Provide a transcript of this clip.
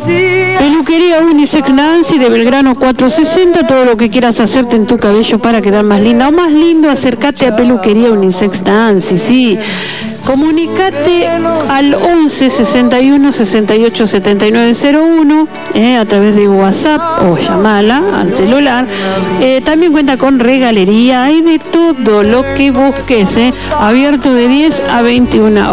Peluquería Unisex Nancy de Belgrano 460, todo lo que quieras hacerte en tu cabello para quedar más linda o más lindo, acércate a Peluquería Unisex Nancy, sí. Comunicate al 11 61 68 79 01 a través de WhatsApp o llamala al celular. También cuenta con regalería, hay de todo lo que busques, abierto de 10 a 21